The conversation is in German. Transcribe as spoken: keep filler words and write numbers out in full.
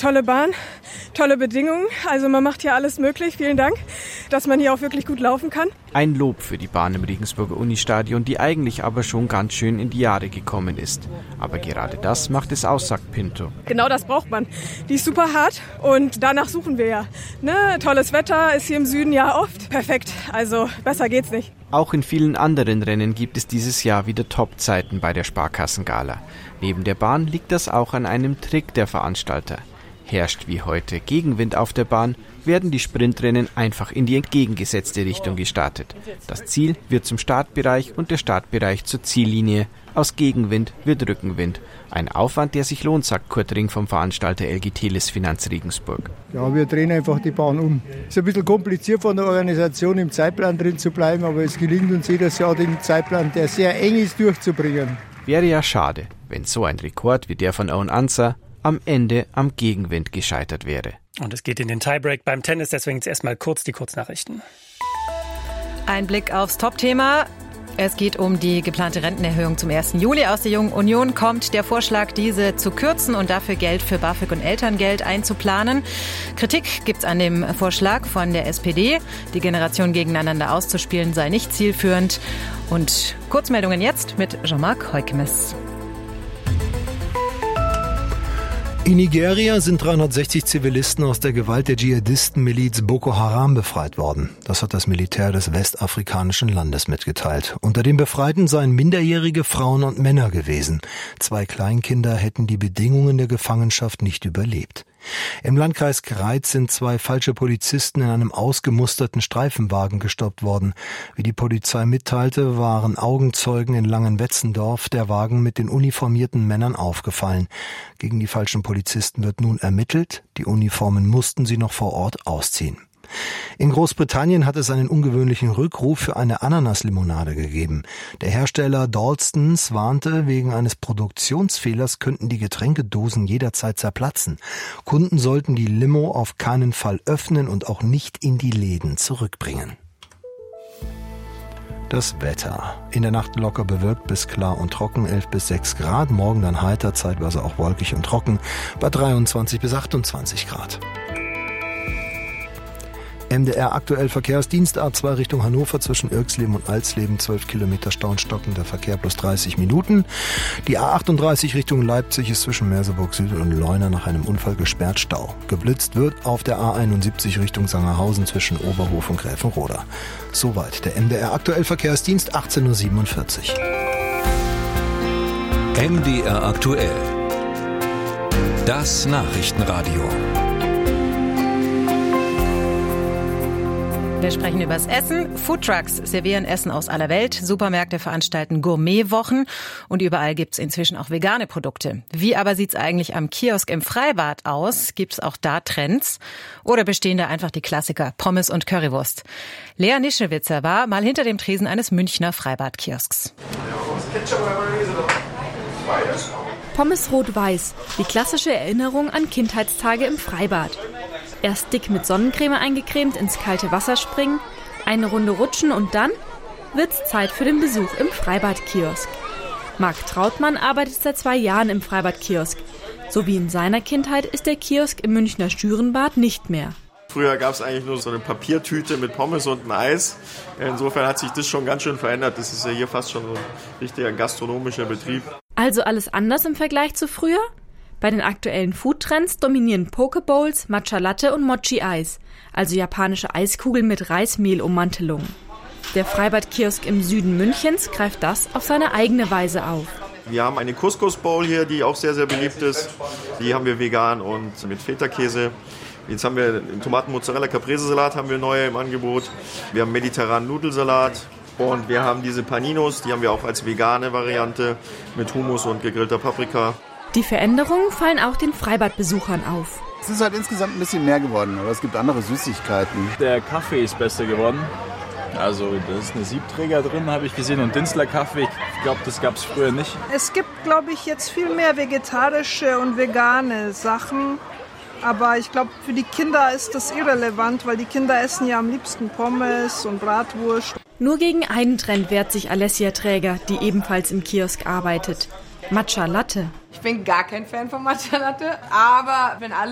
tolle Bahn, tolle Bedingungen. Also man macht hier alles möglich. Vielen Dank, dass man hier auch wirklich gut laufen kann. Ein Lob für die Bahn im Regensburger Unistadion, die eigentlich aber schon ganz schön in die Jahre gekommen ist. Aber gerade das macht es aus, sagt Pinto. Genau das braucht man. Die ist super hart und danach suchen wir ja. Ne? Tolles Wetter ist hier im Süden ja oft. Perfekt, also besser geht's nicht. Auch in vielen anderen Rennen gibt es dieses Jahr wieder Top-Zeiten bei der Sparkassengala. Neben der Bahn liegt das auch an einem Trick der Veranstalter. Herrscht wie heute Gegenwind auf der Bahn, werden die Sprintrennen einfach in die entgegengesetzte Richtung gestartet. Das Ziel wird zum Startbereich und der Startbereich zur Ziellinie. Aus Gegenwind wird Rückenwind. Ein Aufwand, der sich lohnt, sagt Kurt Ring vom Veranstalter L G Teles Finanz Regensburg. Ja, wir drehen einfach die Bahn um. Es ist ein bisschen kompliziert von der Organisation im Zeitplan drin zu bleiben, aber es gelingt uns jedes Jahr, den Zeitplan, der sehr eng ist, durchzubringen. Wäre ja schade, wenn so ein Rekord wie der von Owen Ansah am Ende am Gegenwind gescheitert wäre. Und es geht in den Tiebreak beim Tennis, deswegen jetzt erstmal kurz die Kurznachrichten. Ein Blick aufs Top-Thema. Es geht um die geplante Rentenerhöhung zum ersten Juli. Aus der Jungen Union kommt der Vorschlag, diese zu kürzen und dafür Geld für BAföG und Elterngeld einzuplanen. Kritik gibt's an dem Vorschlag von der S P D. Die Generation gegeneinander auszuspielen sei nicht zielführend. Und Kurzmeldungen jetzt mit Jean-Marc Heukemes. In Nigeria sind dreihundertsechzig Zivilisten aus der Gewalt der Dschihadisten-Miliz Boko Haram befreit worden. Das hat das Militär des westafrikanischen Landes mitgeteilt. Unter den Befreiten seien minderjährige Frauen und Männer gewesen. Zwei Kleinkinder hätten die Bedingungen der Gefangenschaft nicht überlebt. Im Landkreis Greiz sind zwei falsche Polizisten in einem ausgemusterten Streifenwagen gestoppt worden. Wie die Polizei mitteilte, waren Augenzeugen in Langenwetzendorf der Wagen mit den uniformierten Männern aufgefallen. Gegen die falschen Polizisten wird nun ermittelt. Die Uniformen mussten sie noch vor Ort ausziehen. In Großbritannien hat es einen ungewöhnlichen Rückruf für eine Ananaslimonade gegeben. Der Hersteller Dalstons warnte, wegen eines Produktionsfehlers könnten die Getränkedosen jederzeit zerplatzen. Kunden sollten die Limo auf keinen Fall öffnen und auch nicht in die Läden zurückbringen. Das Wetter. In der Nacht locker bewölkt bis klar und trocken, elf bis sechs Grad. Morgen dann heiter, zeitweise auch wolkig und trocken, bei dreiundzwanzig bis achtundzwanzig Grad. M D R aktuell Verkehrsdienst A zwei Richtung Hannover zwischen Irxleben und Alsleben, zwölf Kilometer Stau und stockender Verkehr plus dreißig Minuten. Die A achtunddreißig Richtung Leipzig ist zwischen Merseburg Süd und Leuna nach einem Unfall gesperrt, Stau. Geblitzt wird auf der A einundsiebzig Richtung Sangerhausen zwischen Oberhof und Gräfenroda. Soweit der M D R aktuell Verkehrsdienst, achtzehn Uhr siebenundvierzig. M D R aktuell. Das Nachrichtenradio. Wir sprechen über das Essen. Foodtrucks servieren Essen aus aller Welt. Supermärkte veranstalten Gourmetwochen. Und überall gibt's inzwischen auch vegane Produkte. Wie aber sieht's eigentlich am Kiosk im Freibad aus? Gibt's auch da Trends? Oder bestehen da einfach die Klassiker Pommes und Currywurst? Lea Nischewitzer war mal hinter dem Tresen eines Münchner Freibadkiosks. Pommes rot-weiß. Die klassische Erinnerung an Kindheitstage im Freibad. Erst dick mit Sonnencreme eingecremt ins kalte Wasser springen, eine Runde rutschen und dann wird's Zeit für den Besuch im Freibadkiosk. Marc Trautmann arbeitet seit zwei Jahren im Freibadkiosk. So wie in seiner Kindheit ist der Kiosk im Münchner Schürenbad nicht mehr. Früher gab es eigentlich nur so eine Papiertüte mit Pommes und ein Eis. Insofern hat sich das schon ganz schön verändert. Das ist ja hier fast schon so ein richtiger gastronomischer Betrieb. Also alles anders im Vergleich zu früher? Bei den aktuellen Foodtrends dominieren Pokebowls, Matcha Latte und Mochi Eis, also japanische Eiskugeln mit Reismehlummantelung. Der Freibadkiosk im Süden Münchens greift das auf seine eigene Weise auf. Wir haben eine Couscous-Bowl hier, die auch sehr, sehr beliebt ist. Die haben wir vegan und mit Feta-Käse. Jetzt haben wir einen Tomaten-Mozzarella-Caprese-Salat haben wir neu im Angebot. Wir haben mediterranen Nudelsalat. Und wir haben diese Paninos, die haben wir auch als vegane Variante mit Hummus und gegrillter Paprika. Die Veränderungen fallen auch den Freibadbesuchern auf. Es ist halt insgesamt ein bisschen mehr geworden, aber es gibt andere Süßigkeiten. Der Kaffee ist besser geworden. Also da ist eine Siebträger drin, habe ich gesehen, und Dinzler Kaffee. Ich glaube, das gab es früher nicht. Es gibt, glaube ich, jetzt viel mehr vegetarische und vegane Sachen. Aber ich glaube, für die Kinder ist das irrelevant, weil die Kinder essen ja am liebsten Pommes und Bratwurst. Nur gegen einen Trend wehrt sich Alessia Träger, die ebenfalls im Kiosk arbeitet. Matcha Latte. Ich bin gar kein Fan von Matcha Latte, aber wenn alle